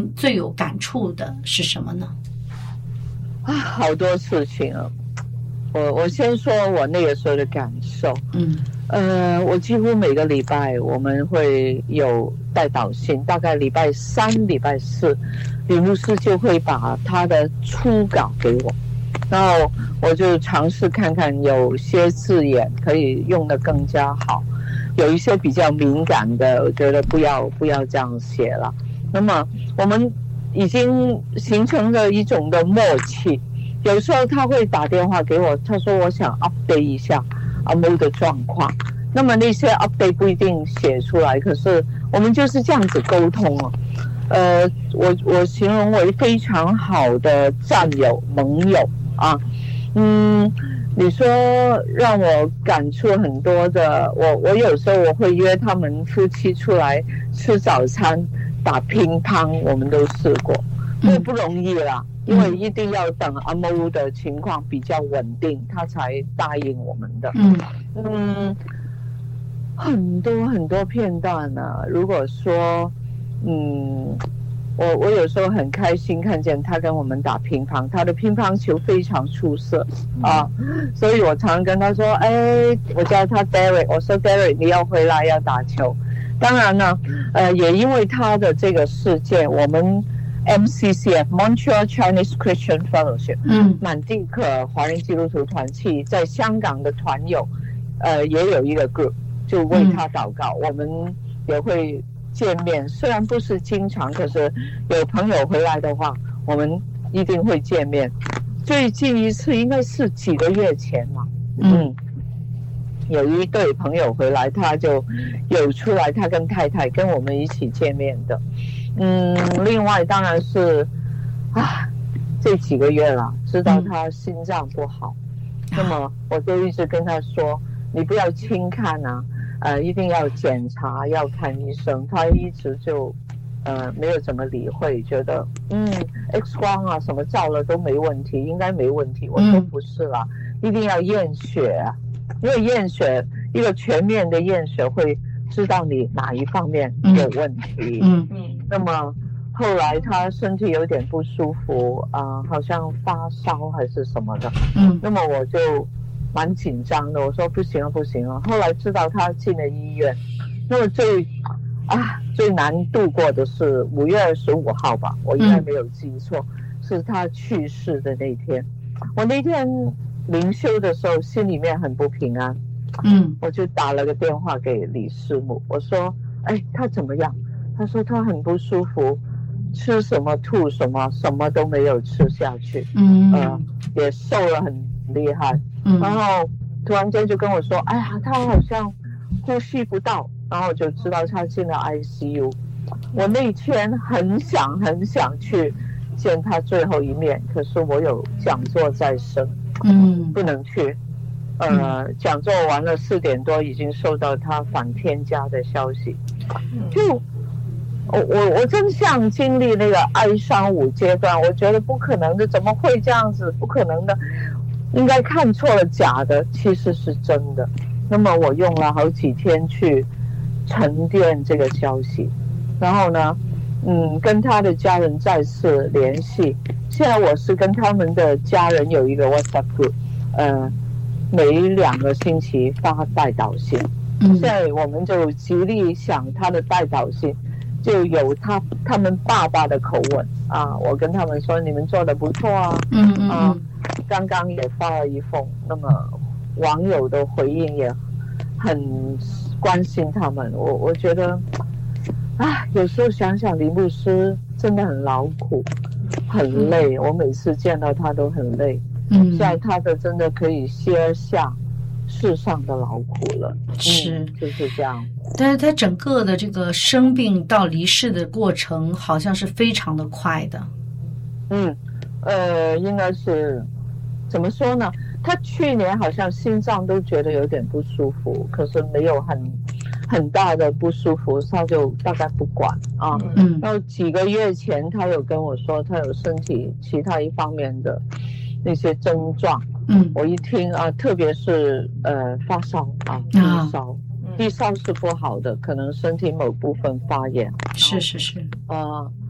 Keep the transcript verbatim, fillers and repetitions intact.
您最有感触的是什么呢？ 啊，好多事情啊。我我先说我那个时候的感受。 嗯， 呃，我几乎每个礼拜我们会有代祷信，大概礼拜三、礼拜四，李牧师就会把他的初稿给我，然后我就尝试看看有些字眼可以用得更加好，有一些比较敏感的，我觉得不要不要这样写了。那么我们已经形成了一种的默契。有时候他会打电话给我，他说我想 update 一下阿木的状况。那么那些 update 不一定写出来，可是我们就是这样子沟通哦。呃，我我形容为非常好的战友盟友啊。嗯，你说让我感触很多的，我我有时候我会约他们夫妻出来吃早餐、打乒乓，我们都试过，不不容易啦。因为一定要等阿木的情况比较稳定，他才答应我们的。嗯嗯，很多很多片段呢、啊。如果说，嗯，我我有时候很开心看见他跟我们打乒乓，他的乒乓球非常出色啊，所以我常常跟他说，哎，我叫他 Derek， 我说 Derek 你要回来要打球。当然呢，呃，也因为他的这个事件，我们。M C C F Montreal Chinese Christian Fellowship， 嗯，满地可华人基督徒团契在香港的团友，呃，也有一个 group， 就为他祷告。嗯、我们也会见面，虽然不是经常，可是有朋友回来的话，我们一定会见面。最近一次应该是几个月前嘛，嗯，有一对朋友回来，他就有出来，他跟太太跟我们一起见面的。嗯，另外当然是啊，这几个月了，知道他心脏不好，嗯、那么我就一直跟他说，你不要轻看啊，呃，一定要检查，要看医生。他一直就呃没有怎么理会，觉得嗯 X 光啊什么照了都没问题，应该没问题。我说不是啦，嗯、一定要验血，因为验血一个全面的验血会知道你哪一方面有问题。嗯嗯。那么后来他身体有点不舒服啊、呃，好像发烧还是什么的。嗯，那么我就蛮紧张的，我说不行了不行了。后来知道他进了医院，那么最啊最难度过的是五月二十五号吧，我应该没有记错，嗯、是他去世的那天。我那天灵修的时候心里面很不平安，嗯，我就打了个电话给李师母，我说哎他怎么样？他说他很不舒服，吃什么吐什么，什么都没有吃下去，嗯，呃，也瘦了很厉害，嗯，然后突然间就跟我说，哎呀，他好像呼吸不到，然后就知道他进了 I C U。我那天很想很想去见他最后一面，可是我有讲座在身，嗯，不能去。呃，讲座完了四点多，已经收到他返天家的消息，就。我我我真像经历那个哀伤五阶段，我觉得不可能的，怎么会这样子？不可能的，应该看错了假的，其实是真的。那么我用了好几天去沉淀这个消息，然后呢，嗯，跟他的家人再次联系。现在我是跟他们的家人有一个 WhatsApp group， 呃，每两个星期发代祷信。嗯，现在我们就极力想他的代祷信。就有他他们爸爸的口吻啊，我跟他们说你们做得不错啊，嗯嗯啊，刚刚也发了一封，那么网友的回应也很关心他们，我我觉得啊，有时候想想林牧师真的很劳苦，很累，我每次见到他都很累，嗯，现在他的真的可以歇下世上的劳苦了，是、嗯、就是这样。 但是他整个的这个生病到离世的过程好像是非常的快的。 嗯，呃，应该是怎么说呢？他去年好像心脏都觉得有点不舒服，可是没有很很大的不舒服，他就大概不管啊。嗯，然后几个月前他有跟我说他有身体其他一方面的那些症状。嗯，我一听啊，特别是呃发烧啊，低烧。低烧是不好的，可能身体某部分发炎。 是是是。 呃，